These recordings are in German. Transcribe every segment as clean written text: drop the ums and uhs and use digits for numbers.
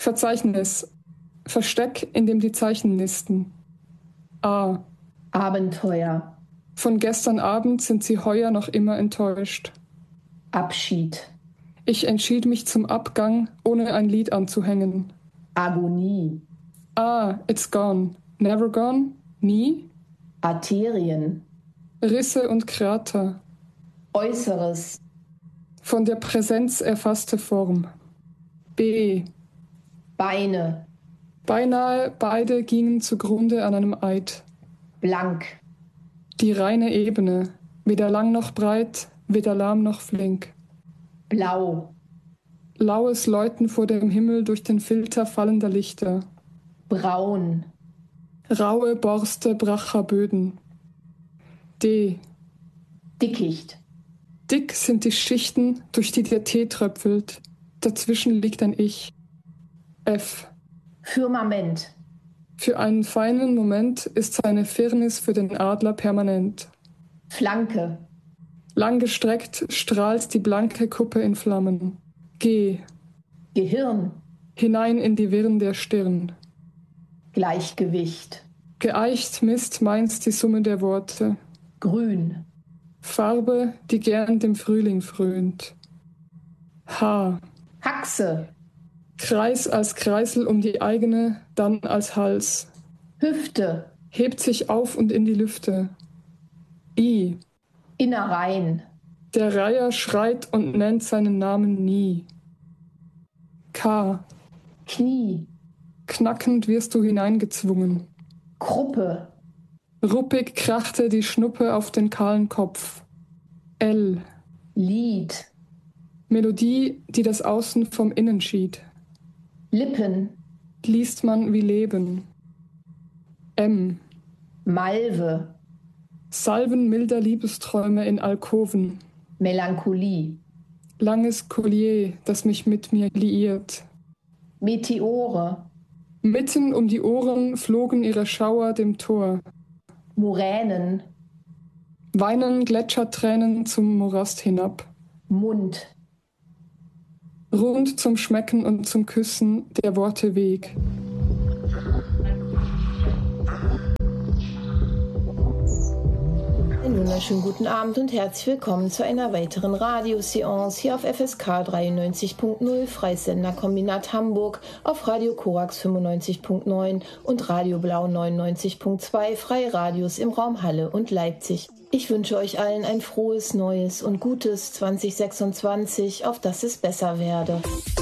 Verzeichnis. Versteck, in dem die Zeichen nisten. A. Abenteuer. Von gestern Abend sind sie heuer noch immer enttäuscht. Abschied. Ich entschied mich zum Abgang, ohne ein Lied anzuhängen. Agonie. Ah, it's gone. Never gone? Nie? Arterien. Risse und Krater. Äußeres. Von der Präsenz erfasste Form. B. Beine. Beinahe beide gingen zugrunde an einem Eid. Blank. Die reine Ebene, weder lang noch breit, weder lahm noch flink. Blau. Laues Läuten vor dem Himmel durch den Filter fallender Lichter. Braun. Raue Borste bracher Böden. D. Dickicht. Dick sind die Schichten, durch die der Tee tröpfelt. Dazwischen liegt ein Ich. F. Firmament. Für einen feinen Moment ist seine Firnis für den Adler permanent. Flanke. Langgestreckt strahlt die blanke Kuppe in Flammen. G. Gehirn. Hinein in die Wirren der Stirn. Gleichgewicht. Geeicht misst meins die Summe der Worte. Grün. Farbe, die gern dem Frühling fröhnt. H. Haxe. Kreis als Kreisel um die eigene, dann als Hals. Hüfte. Hebt sich auf und in die Lüfte. I. Innereien. Der Reiher schreit und nennt seinen Namen nie. K. Knie. Knackend wirst du hineingezwungen. Kruppe. Ruppig krachte die Schnuppe auf den kahlen Kopf. L. Lied. Melodie, die das Außen vom Innen schied. Lippen. Liest man wie Leben. M. Malve. Salven milder Liebesträume in Alkoven. Melancholie. Langes Collier, das mich mit mir liiert. Meteore. Mitten um die Ohren flogen ihre Schauer dem Tor. Muränen. Weinen Gletschertränen zum Morast hinab. Mund. Rund zum Schmecken und zum Küssen der Worte Weg. Einen wunderschönen guten Abend und herzlich willkommen zu einer weiteren Radioseance hier auf FSK 93.0, Freies Senderkombinat Hamburg, auf Radio Korax 95.9 und Radio Blau 99.2, Freie Radios im Raum Halle und Leipzig. Ich wünsche euch allen ein frohes, neues und gutes 2026, auf das es besser werde.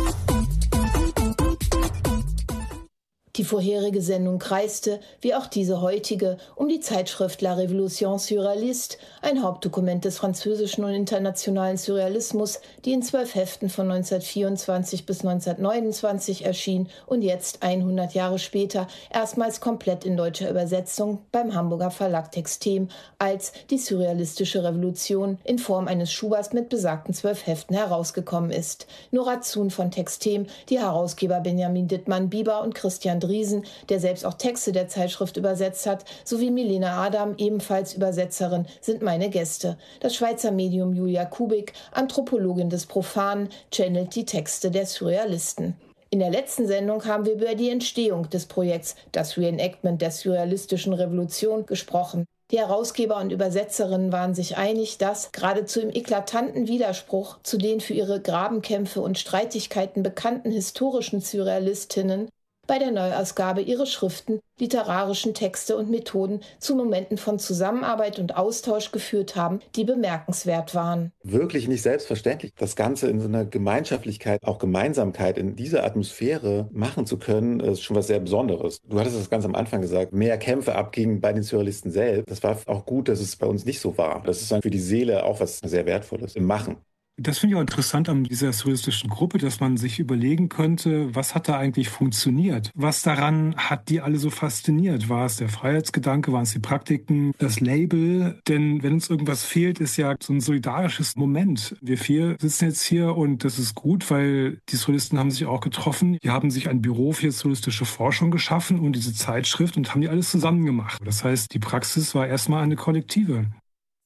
Die vorherige Sendung kreiste, wie auch diese heutige, um die Zeitschrift La Révolution Surréaliste, ein Hauptdokument des französischen und internationalen Surrealismus, die in 12 Heften von 1924 bis 1929 erschien und jetzt, 100 Jahre später, erstmals komplett in deutscher Übersetzung beim Hamburger Verlag Textem als die surrealistische Revolution in Form eines Schubers mit besagten 12 Heften herausgekommen ist. Nora Zun von Textem, die Herausgeber Benjamin Dittmann-Bieber und Christian Driesen, der selbst auch Texte der Zeitschrift übersetzt hat, sowie Milena Adam, ebenfalls Übersetzerin, sind meine Gäste. Das Schweizer Medium Julia Kubik, Anthropologin des Profanen, channelt die Texte der Surrealisten. In der letzten Sendung haben wir über die Entstehung des Projekts Das Reenactment der surrealistischen Revolution gesprochen. Die Herausgeber und Übersetzerinnen waren sich einig, dass, geradezu im eklatanten Widerspruch zu den für ihre Grabenkämpfe und Streitigkeiten bekannten historischen Surrealistinnen, bei der Neuausgabe ihre Schriften, literarischen Texte und Methoden zu Momenten von Zusammenarbeit und Austausch geführt haben, die bemerkenswert waren. Wirklich nicht selbstverständlich, das Ganze in so einer Gemeinschaftlichkeit, auch Gemeinsamkeit in dieser Atmosphäre machen zu können, ist schon was sehr Besonderes. Du hattest das ganz am Anfang gesagt, mehr Kämpfe abgingen bei den Surrealisten selbst. Das war auch gut, dass es bei uns nicht so war. Das ist dann für die Seele auch was sehr Wertvolles im Machen. Das finde ich auch interessant an dieser surrealistischen Gruppe, dass man sich überlegen könnte, was hat da eigentlich funktioniert? Was daran hat die alle so fasziniert? War es der Freiheitsgedanke, waren es die Praktiken, das Label? Denn wenn uns irgendwas fehlt, ist ja so ein solidarisches Moment. Wir vier sitzen jetzt hier und das ist gut, weil die Surrealisten haben sich auch getroffen. Die haben sich ein Büro für surrealistische Forschung geschaffen und diese Zeitschrift und haben die alles zusammen gemacht. Das heißt, die Praxis war erstmal eine kollektive.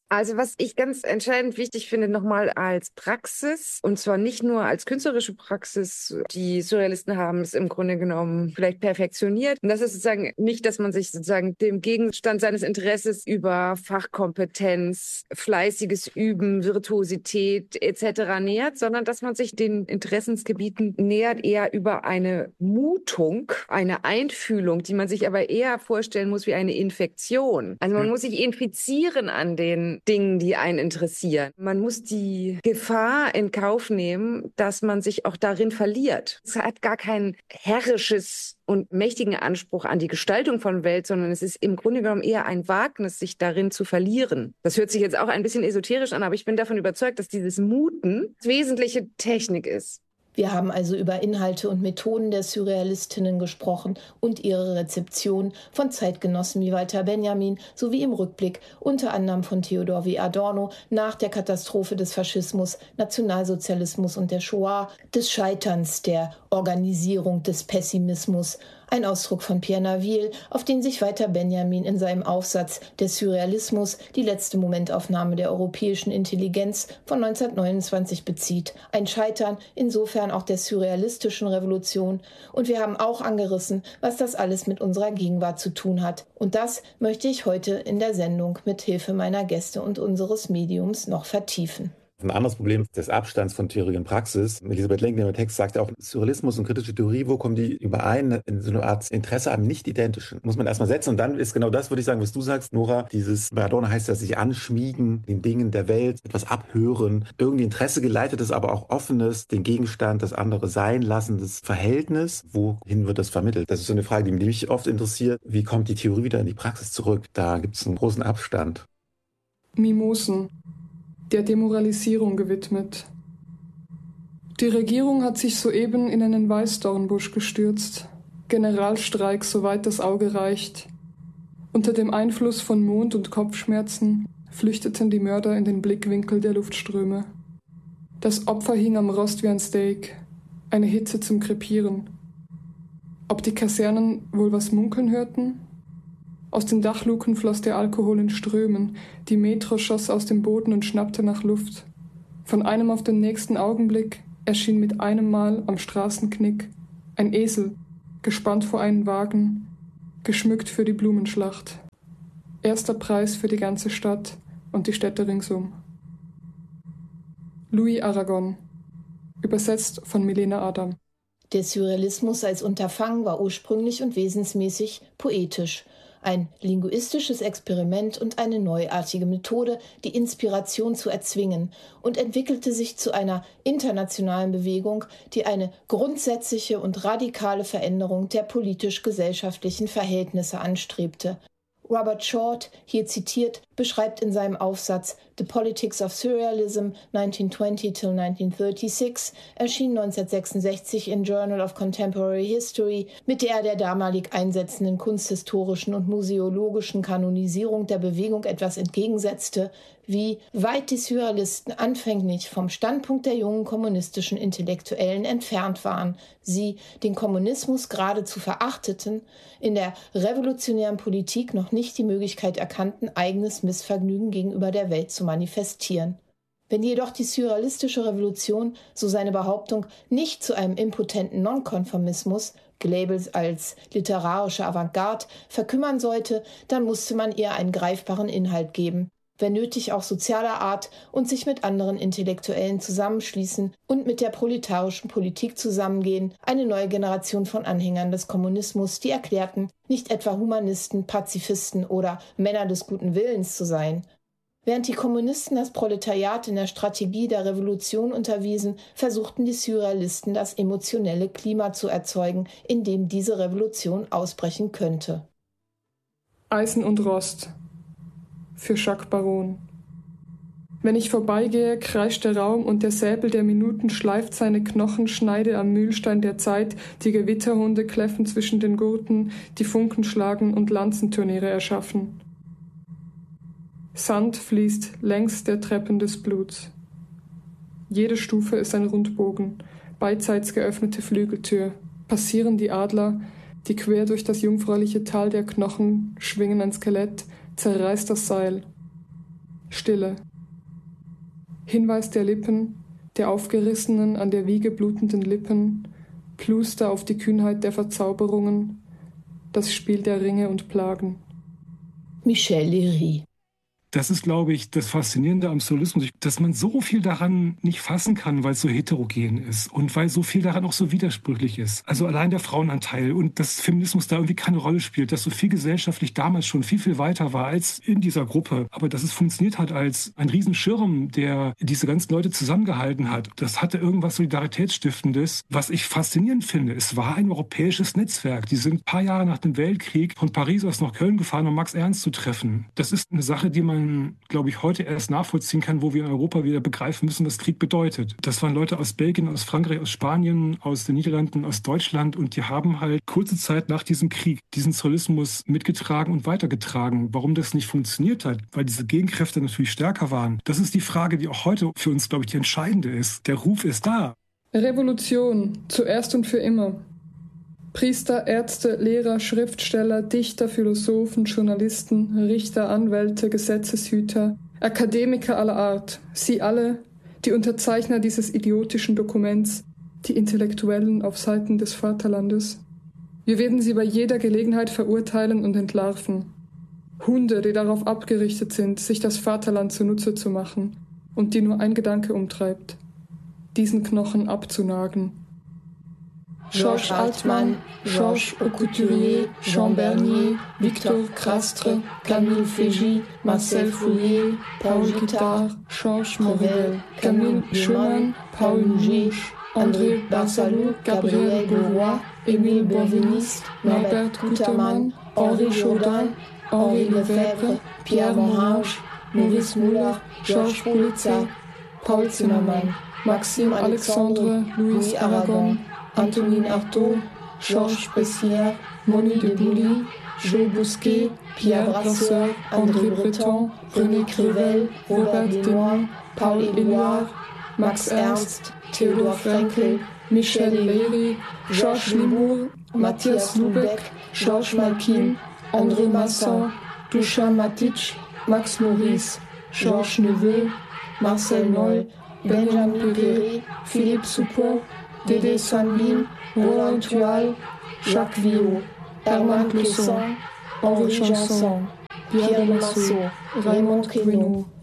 Also was ich ganz entscheidend wichtig finde, nochmal als Praxis, und zwar nicht nur als künstlerische Praxis, die Surrealisten haben es im Grunde genommen vielleicht perfektioniert. Und das ist sozusagen nicht, dass man sich sozusagen dem Gegenstand seines Interesses über Fachkompetenz, fleißiges Üben, Virtuosität etc. nähert, sondern dass man sich den Interessensgebieten nähert eher über eine Mutung, eine Einfühlung, die man sich aber eher vorstellen muss wie eine Infektion. Also man muss sich infizieren an den Dingen, die einen interessieren. Man muss die Gefahr in Kauf nehmen, dass man sich auch darin verliert. Es hat gar kein herrisches und mächtigen Anspruch an die Gestaltung von Welt, sondern es ist im Grunde genommen eher ein Wagnis, sich darin zu verlieren. Das hört sich jetzt auch ein bisschen esoterisch an, aber ich bin davon überzeugt, dass dieses Muten wesentliche Technik ist. Wir haben also über Inhalte und Methoden der Surrealistinnen gesprochen und ihre Rezeption von Zeitgenossen wie Walter Benjamin sowie im Rückblick unter anderem von Theodor W. Adorno nach der Katastrophe des Faschismus, Nationalsozialismus und der Shoah, des Scheiterns der Organisierung des Pessimismus, ein Ausdruck von Pierre Naville, auf den sich Walter Benjamin in seinem Aufsatz Der Surrealismus, die letzte Momentaufnahme der europäischen Intelligenz von 1929 bezieht. Ein Scheitern insofern auch der surrealistischen Revolution. Und wir haben auch angerissen, was das alles mit unserer Gegenwart zu tun hat. Und das möchte ich heute in der Sendung mit Hilfe meiner Gäste und unseres Mediums noch vertiefen. Ein anderes Problem des Abstands von Theorie und Praxis. Elisabeth Lenk in ihrem Text sagt auch, Surrealismus und kritische Theorie, wo kommen die überein? In so einer Art Interesse am Nicht-Identischen. Muss man erstmal setzen. Und dann ist genau das, würde ich sagen, was du sagst, Nora, bei Adorno heißt das, sich anschmiegen, den Dingen der Welt, etwas abhören, irgendwie Interesse geleitetes, aber auch offenes, den Gegenstand, das andere sein lassen, das Verhältnis, wohin wird das vermittelt? Das ist so eine Frage, die mich oft interessiert. Wie kommt die Theorie wieder in die Praxis zurück? Da gibt es einen großen Abstand. Mimosen. Der Demoralisierung gewidmet. Die Regierung hat sich soeben in einen Weißdornbusch gestürzt. Generalstreik, soweit das Auge reicht. Unter dem Einfluss von Mond- und Kopfschmerzen flüchteten die Mörder in den Blickwinkel der Luftströme. Das Opfer hing am Rost wie ein Steak, eine Hitze zum Krepieren. Ob die Kasernen wohl was munkeln hörten? Aus den Dachluken floss der Alkohol in Strömen, die Metro schoss aus dem Boden und schnappte nach Luft. Von einem auf den nächsten Augenblick erschien mit einem Mal am Straßenknick ein Esel, gespannt vor einen Wagen, geschmückt für die Blumenschlacht. Erster Preis für die ganze Stadt und die Städte ringsum. Louis Aragon, übersetzt von Milena Adam. Der Surrealismus als Unterfangen war ursprünglich und wesensmäßig poetisch. Ein linguistisches Experiment und eine neuartige Methode, die Inspiration zu erzwingen, und entwickelte sich zu einer internationalen Bewegung, die eine grundsätzliche und radikale Veränderung der politisch-gesellschaftlichen Verhältnisse anstrebte. Robert Short, hier zitiert, beschreibt in seinem Aufsatz The Politics of Surrealism 1920–1936, erschien 1966 in Journal of Contemporary History, mit der damalig einsetzenden kunsthistorischen und museologischen Kanonisierung der Bewegung etwas entgegensetzte, wie weit die Surrealisten anfänglich vom Standpunkt der jungen kommunistischen Intellektuellen entfernt waren, sie den Kommunismus geradezu verachteten, in der revolutionären Politik noch nicht die Möglichkeit erkannten, eigenes Missvergnügen gegenüber der Welt zu manifestieren. Wenn jedoch die surrealistische Revolution, so seine Behauptung, nicht zu einem impotenten Nonkonformismus, gelabelt als literarische Avantgarde, verkümmern sollte, dann musste man ihr einen greifbaren Inhalt geben, wenn nötig auch sozialer Art, und sich mit anderen Intellektuellen zusammenschließen und mit der proletarischen Politik zusammengehen, eine neue Generation von Anhängern des Kommunismus, die erklärten, nicht etwa Humanisten, Pazifisten oder Männer des guten Willens zu sein. Während die Kommunisten das Proletariat in der Strategie der Revolution unterwiesen, versuchten die Surrealisten das emotionelle Klima zu erzeugen, in dem diese Revolution ausbrechen könnte. Eisen und Rost. Für Jacques Baron. Wenn ich vorbeigehe, kreischt der Raum und der Säbel der Minuten schleift seine Knochenschneide am Mühlstein der Zeit, die Gewitterhunde kläffen zwischen den Gurten, die Funken schlagen und Lanzenturniere erschaffen. Sand fließt längs der Treppen des Bluts. Jede Stufe ist ein Rundbogen, beidseits geöffnete Flügeltür. Passieren die Adler, die quer durch das jungfräuliche Tal der Knochen schwingen ein Skelett, zerreißt das Seil. Stille. Hinweis der Lippen, der aufgerissenen, an der Wiege blutenden Lippen, Pluster auf die Kühnheit der Verzauberungen, das Spiel der Ringe und Plagen. Michel Léry. Das ist, glaube ich, das Faszinierende am Surrealismus, dass man so viel daran nicht fassen kann, weil es so heterogen ist und weil so viel daran auch so widersprüchlich ist. Also allein der Frauenanteil und dass Feminismus da irgendwie keine Rolle spielt, dass so viel gesellschaftlich damals schon viel, viel weiter war als in dieser Gruppe. Aber dass es funktioniert hat als ein Riesenschirm, der diese ganzen Leute zusammengehalten hat. Das hatte irgendwas Solidaritätsstiftendes, was ich faszinierend finde. Es war ein europäisches Netzwerk. Die sind ein paar Jahre nach dem Weltkrieg von Paris aus nach Köln gefahren, um Max Ernst zu treffen. Das ist eine Sache, die man, glaube ich, heute erst nachvollziehen kann, wo wir in Europa wieder begreifen müssen, was Krieg bedeutet. Das waren Leute aus Belgien, aus Frankreich, aus Spanien, aus den Niederlanden, aus Deutschland und die haben halt kurze Zeit nach diesem Krieg diesen Surrealismus mitgetragen und weitergetragen. Warum das nicht funktioniert hat, weil diese Gegenkräfte natürlich stärker waren. Das ist die Frage, die auch heute für uns, glaube ich, die entscheidende ist. Der Ruf ist da. Revolution, zuerst und für immer. Priester, Ärzte, Lehrer, Schriftsteller, Dichter, Philosophen, Journalisten, Richter, Anwälte, Gesetzeshüter, Akademiker aller Art, sie alle, die Unterzeichner dieses idiotischen Dokuments, die Intellektuellen auf Seiten des Vaterlandes. Wir werden sie bei jeder Gelegenheit verurteilen und entlarven. Hunde, die darauf abgerichtet sind, sich das Vaterland zunutze zu machen und die nur ein Gedanke umtreibt, diesen Knochen abzunagen. Georges Altman, Georges Aucouturier, Jean Bernier, Victor Crastre, Camille Fégy, Marcel Fourier, Paul Guittard, Georges Morel, Camille Schumann, Paul Mouget, André Barsalou, Gabriel Gaurois, Émile Benveniste, Norbert Gutermann, Henri Chaudin, Henri Lefebvre, Pierre Morange, Maurice Muller, Georges Polizei, Paul Zimmermann, Maxime Alexandre, Louis Aragon, Antonine Artaud, Georges Bessières, Moni de Bouly, Joe Bousquet, Pierre Brasseur, André Breton, René Crével, Robert Desnoyers, Paul Éluard, Max Ernst, Theodor Frankl, Michel Léry, Georges Libour, Matthias Lubeck, Georges Malkin, André Masson, Duchamp Matic, Max Maurice, Georges Neveu, Marcel Noll, Benjamin Péret, Philippe Soupeau, Dédé Sanguine, Roland Tual, Jacques Viau, Hermann Clisson, Henri Janson, Pierre de Massot, Raymond Queneau,